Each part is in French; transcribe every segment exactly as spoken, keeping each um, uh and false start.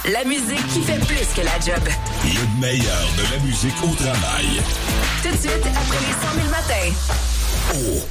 La musique qui fait plus que la job. Le meilleur de la musique au travail. Tout de suite, après les cent mille matins. Oh.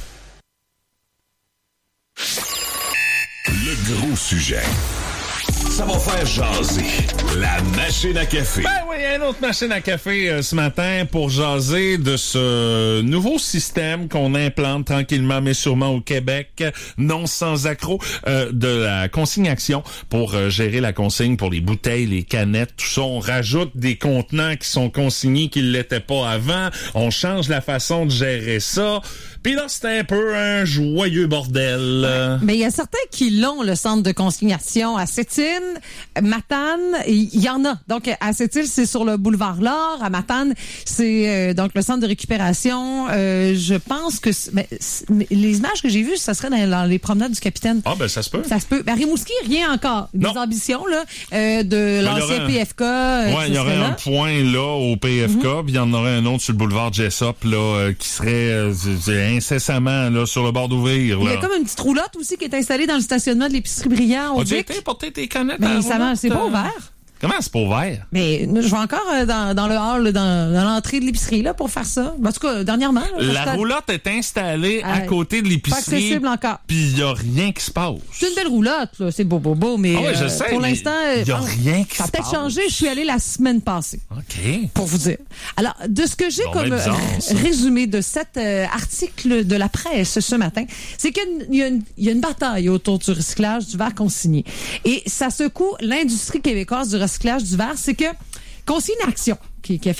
Le gros sujet. Ça va faire jaser. La machine à café. Ben oui, une autre machine à café euh, ce matin pour jaser de ce nouveau système qu'on implante tranquillement mais sûrement au Québec, non sans accroc, euh, de la consignation pour euh, gérer la consigne pour les bouteilles, les canettes, tout ça. On rajoute des contenants qui sont consignés qui ne l'étaient pas avant. On change la façon de gérer ça. Puis là, c'est un peu un joyeux bordel. Ouais. Mais il y a certains qui l'ont, le centre de consignation à Sept-Îles, Matane, il y en a. Donc, à Sept-Îles, c'est sur le boulevard L'Or. À Matane, c'est euh, donc le centre de récupération. Euh, je pense que mais, mais les images que j'ai vues, ça serait dans, dans les promenades du Capitaine. Ah, ben ça se peut. Ça se peut. Ben, Rimouski, rien encore. Des non. ambitions, là, euh, de ben, l'ancien un... P F K. Euh, ouais, il y aurait là. un point là au P F K, mm-hmm. puis il y en aurait un autre sur le boulevard Jessop, là, euh, qui serait euh, incessamment là, sur le bord d'ouvrir. Là. Il y a comme une petite roulotte aussi qui est installée dans le stationnement de l'épicerie Brillant. As-tu été porter tes canettes? Mais ça va, c'est pas ouvert. Comment c'est pas ouvert? Mais je vais encore euh, dans, dans le hall, dans, dans l'entrée de l'épicerie là pour faire ça. En tout cas, dernièrement. Là, la roulotte est installée à, à côté de l'épicerie. Pas accessible encore. Puis il y a rien qui se passe. C'est une belle roulotte, là. C'est beau, beau, beau, mais ah oui, je euh, sais, pour l'instant, il y a euh, rien qui ça se passe. Ça a peut-être changé. Je suis allée la semaine passée. OK. Pour vous dire. Alors, de ce que j'ai bon, comme ben bizarre, euh, résumé de cet euh, article de la presse ce matin, c'est qu'il y a, une, il y a une bataille autour du recyclage du verre consigné. Et ça secoue l'industrie québécoise du recyclage du verre. C'est que Consigne Action, qui, qui a fait